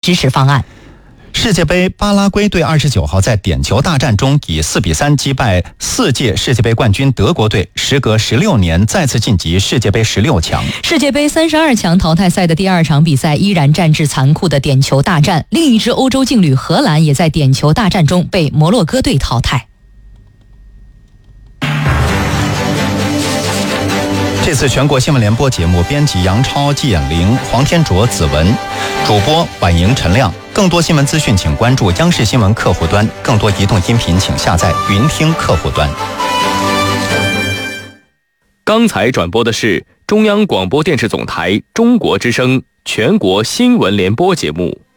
支持方案。 世界杯，巴拉圭队29号在点球大战中以4-3击败4届世界杯冠军德国队，时隔16年再次晋级世界杯16强。 世界杯32强淘汰赛的第2场比赛依然战至残酷的点球大战，另一支欧洲劲旅荷兰也在点球大战中被摩洛哥队淘汰。 这次全国新闻联播节目，编辑杨超、季衍玲、黄天卓、子文，主播婉莹、陈亮。更多新闻资讯请关注央视新闻客户端，更多移动音频请下载云听客户端。 刚才转播的是中央广播电视总台中国之声全国新闻联播节目。